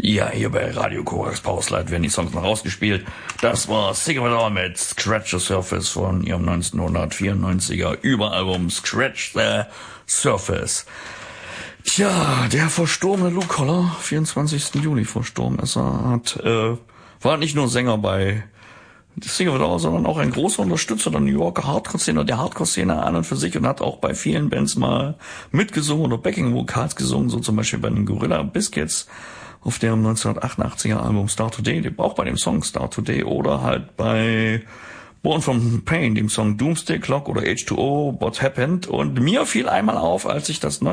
Ja, hier bei Radio Korax Powerslide werden die Songs noch ausgespielt. Das war Sick of It All mit Scratch the Surface von ihrem 1994er Überalbum Scratch the Surface. Tja, der verstorbene Lou Koller, 24. Juli verstorben ist er, war nicht nur Sänger bei Sick of It All, sondern auch ein großer Unterstützer der New Yorker Hardcore-Szene, der Hardcore-Szene an und für sich, und hat auch bei vielen Bands mal mitgesungen oder Backing-Vocals gesungen, so zum Beispiel bei den Gorilla Biscuits auf deren 1988er Album Start Today, auch bei dem Song Start Today, oder halt bei Born from Pain, dem Song Doomsday Clock oder H2O, What Happened. Und mir fiel einmal auf, als ich das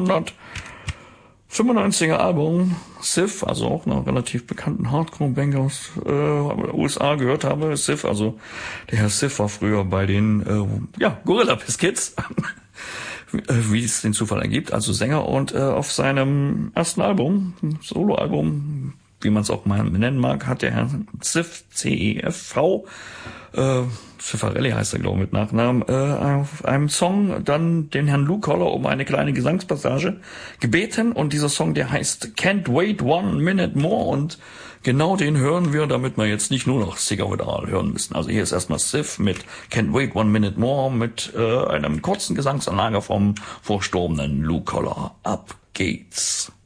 1995er Album Sif, also auch einer relativ bekannten Hardcore-Band aus USA gehört habe. Sif, also der Herr Sif war früher bei den Gorilla Biscuits, wie es den Zufall ergibt, also Sänger, und auf seinem ersten Album, Soloalbum, wie man es auch mal nennen mag, hat der Herr Cif, C-E-F-V, Cifarelli heißt er, glaube ich, mit Nachnamen, auf einem Song dann den Herrn Lou Koller um eine kleine Gesangspassage gebeten, und dieser Song, der heißt Can't Wait One Minute More, und genau den hören wir, damit wir jetzt nicht nur noch Sick of It All hören müssen. Also hier ist erstmal Sif mit Can't Wait One Minute More mit einem kurzen Gesangsanlage vom verstorbenen Lou Koller. Ab geht's.